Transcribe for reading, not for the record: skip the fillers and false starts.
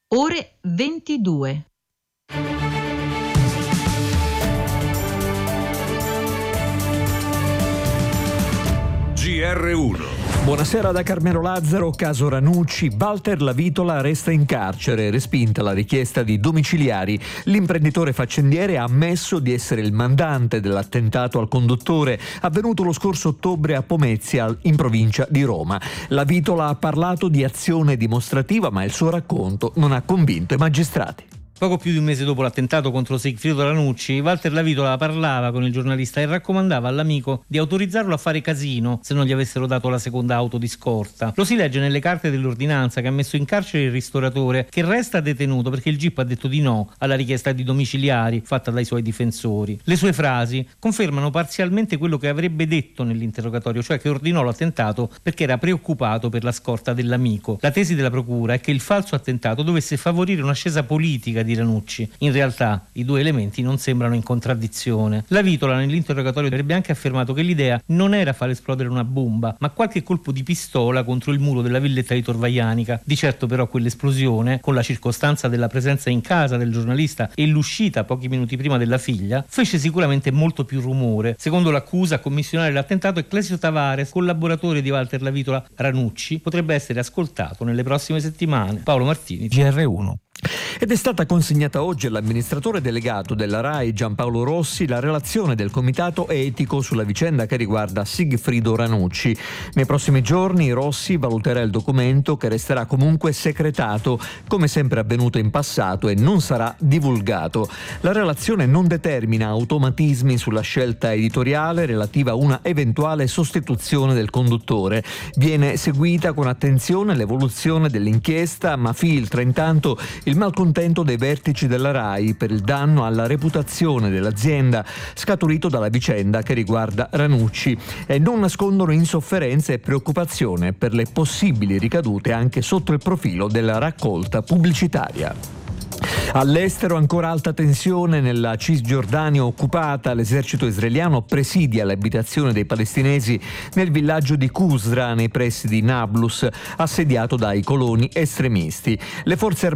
Ore 22. GR1. Buonasera da Carmelo Lazzaro. Caso Ranucci, Walter Lavitola resta in carcere, respinta la richiesta di domiciliari. L'imprenditore faccendiere ha ammesso di essere il mandante dell'attentato al conduttore avvenuto lo scorso ottobre a Pomezia, in provincia di Roma. Lavitola ha parlato di azione dimostrativa, ma il suo racconto non ha convinto i magistrati. Poco più di un mese dopo l'attentato contro Sigfrido Ranucci, Walter Lavitola parlava con il giornalista e raccomandava all'amico di autorizzarlo a fare casino se non gli avessero dato la seconda auto di scorta. Lo si legge nelle carte dell'ordinanza che ha messo in carcere il ristoratore, che resta detenuto perché il GIP ha detto di no alla richiesta di domiciliari fatta dai suoi difensori. Le sue frasi confermano parzialmente quello che avrebbe detto nell'interrogatorio, cioè che ordinò l'attentato perché era preoccupato per la scorta dell'amico. La tesi della procura è che il falso attentato dovesse favorire un'ascesa politica di Ranucci. In realtà i due elementi non sembrano in contraddizione. Lavitola nell'interrogatorio avrebbe anche affermato che l'idea non era far esplodere una bomba, ma qualche colpo di pistola contro il muro della villetta di Tor Vaianica. Di certo però quell'esplosione, con la circostanza della presenza in casa del giornalista e l'uscita pochi minuti prima della figlia, fece sicuramente molto più rumore. Secondo l'accusa, a commissionare l'attentato è Clesio Tavares, collaboratore di Walter Lavitola. Ranucci potrebbe essere ascoltato nelle prossime settimane. Paolo Martini, GR1. Ed è stata consegnata oggi all'amministratore delegato della RAI Giampaolo Rossi la relazione del comitato etico sulla vicenda che riguarda Sigfrido Ranucci. Nei prossimi giorni Rossi valuterà il documento, che resterà comunque segretato come sempre avvenuto in passato e non sarà divulgato. La relazione non determina automatismi sulla scelta editoriale relativa a una eventuale sostituzione del conduttore. Viene seguita con attenzione l'evoluzione dell'inchiesta, ma filtra intanto il malcontento dei vertici della RAI per il danno alla reputazione dell'azienda scaturito dalla vicenda che riguarda Ranucci e non nascondono insofferenza e preoccupazione per le possibili ricadute anche sotto il profilo della raccolta pubblicitaria. All'estero ancora alta tensione nella Cisgiordania occupata. L'esercito israeliano presidia l'abitazione dei palestinesi nel villaggio di Qusra nei pressi di Nablus, assediato dai coloni estremisti. Le forze